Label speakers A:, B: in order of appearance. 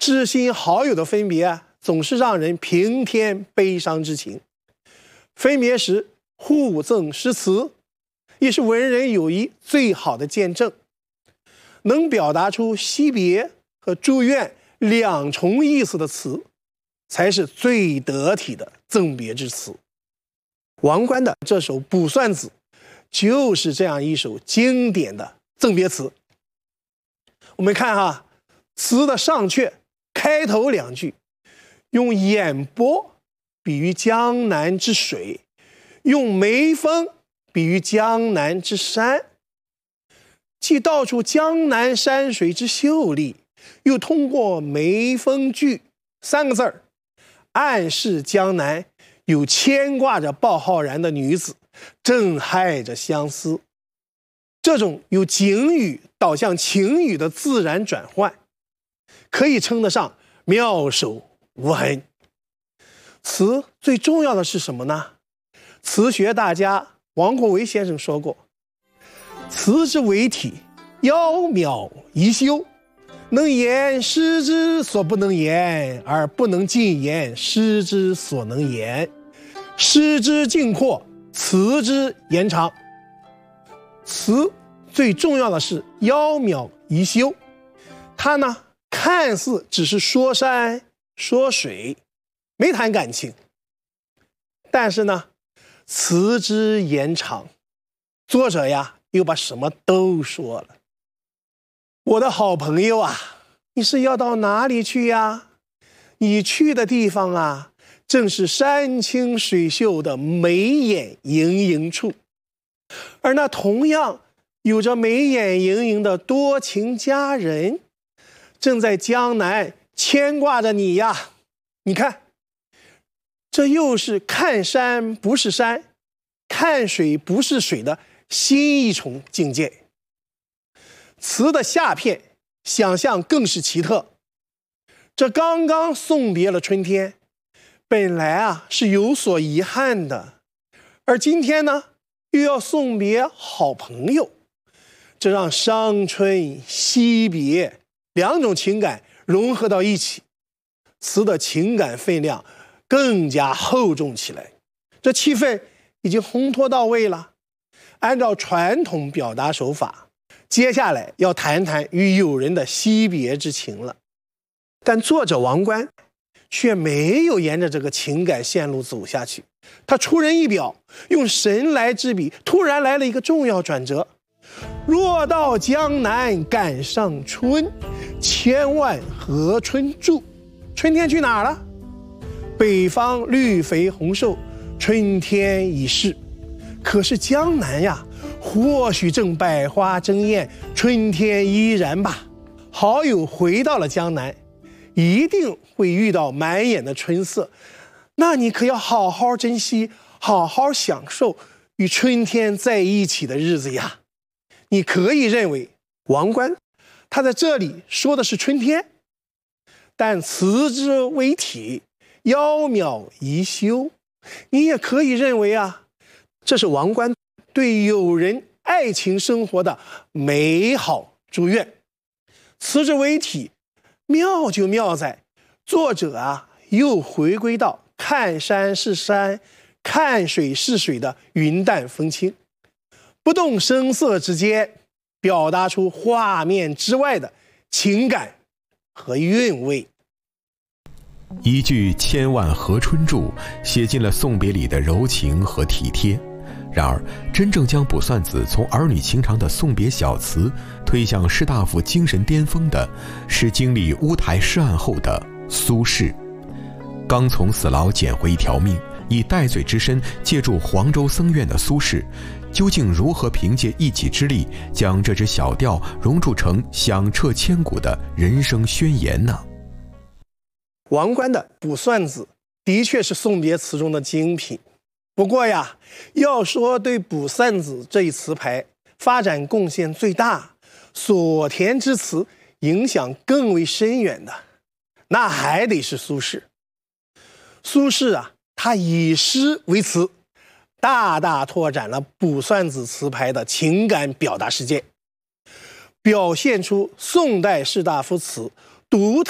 A: 知心好友的分别总是让人平添悲伤之情。分别时互赠诗词，也是文人友谊最好的见证。能表达出惜别和祝愿两重意思的词，才是最得体的赠别之词。王观的这首《卜算子》就是这样一首经典的赠别词。我们看词的上阙开头两句，用眼波比喻江南之水，用眉峰比喻江南之山，既道出江南山水之秀丽，又通过眉峰句三个字儿，暗示江南有牵挂着鲍浩然的女子，正害着相思。这种由景语导向情语的自然转换，可以称得上妙手无痕。词最重要的是什么呢？词学大家王国维先生说过，词之为体，窈窕宜修，能言诗之所不能言，而不能尽言诗之所能言。诗之境阔，词之延长。词最重要的是窈窕宜修，它呢看似只是说山说水，没谈感情，但是呢词之延长，作者又把什么都说了。我的好朋友你是要到哪里去呀？你去的地方正是山清水秀的眉眼盈盈处，而那同样有着眉眼盈盈的多情佳人，正在江南牵挂着你呀。你看，这又是看山不是山，看水不是水的新一重境界。词的下片想象更是奇特，这刚刚送别了春天，本来是有所遗憾的，而今天呢又要送别好朋友，这让伤春惜别两种情感融合到一起，词的情感分量更加厚重起来。这气氛已经烘托到位了。按照传统表达手法，接下来要谈谈与友人的惜别之情了。但作者王观却没有沿着这个情感线路走下去，他出人意表，用神来之笔突然来了一个重要转折。若到江南赶上春，千万和春住。春天去哪儿了？北方绿肥红瘦，春天已逝。可是江南或许正百花争艳，春天依然吧。好友回到了江南，一定会遇到满眼的春色，那你可要好好珍惜，好好享受与春天在一起的日子呀。你可以认为王观他在这里说的是春天，但词之为体，窈窕宜修，你也可以认为这是王观对友人爱情生活的美好祝愿。词之为体，妙就妙在作者又回归到看山是山，看水是水的云淡风轻，不动声色之间表达出画面之外的情感和韵味。
B: 一句千万和春住写进了送别里的柔情和体贴。然而真正将卜算子从儿女情长的送别小词推向士大夫精神巅峰的，是经历乌台诗案后的苏轼。刚从死牢捡回一条命，以戴罪之身借助黄州僧院的苏轼，究竟如何凭借一己之力将这支小调熔铸成响彻千古的人生宣言呢？
A: 王观的《卜算子》的确是送别词中的精品。不过要说对《卜算子》这一词牌发展贡献最大、所填之词影响更为深远的，那还得是苏轼。苏轼他以诗为词，大大拓展了《卜算子》词牌的情感表达世界，表现出宋代士大夫词独特